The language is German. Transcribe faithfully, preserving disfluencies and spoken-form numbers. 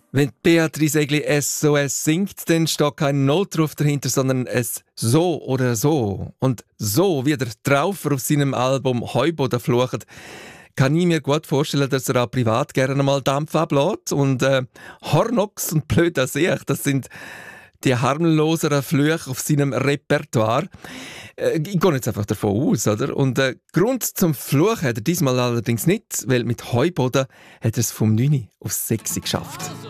Wenn Beatrice Egli S O S singt, dann steht kein Notruf dahinter, sondern es so oder so. Und so, wie der Traufer auf seinem Album Heuboden flucht, kann ich mir gut vorstellen, dass er auch privat gerne mal Dampf ablässt. Und äh, Hornox und Blöder Sicht, das sind die harmloseren Flüche auf seinem Repertoire. Äh, ich gehe jetzt einfach davon aus, oder? Und äh, Grund zum Fluch hat er diesmal allerdings nicht, weil mit Heuboden hat er es vom neun auf sechs geschafft.